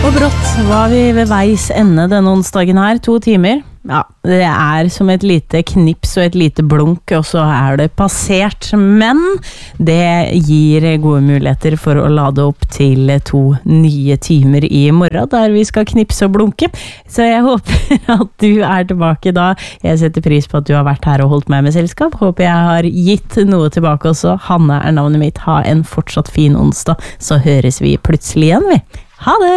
Og brått var vi ved veis ende denne onsdagen her, 2 timer. Ja, det som et lite knips og et lite blunk, og så det passert. Men det gir gode muligheter for å lade opp til 2 nye timer i morgen, der vi skal knipse og blunke. Så jeg håper at du tilbake da. Jeg setter pris på at du har vært her og holdt meg med selskap. Håper jeg har gitt noe tilbake også. Hanne navnet mitt. Ha en fortsatt fin onsdag, så høres vi plutselig igjen, vi. Ha det!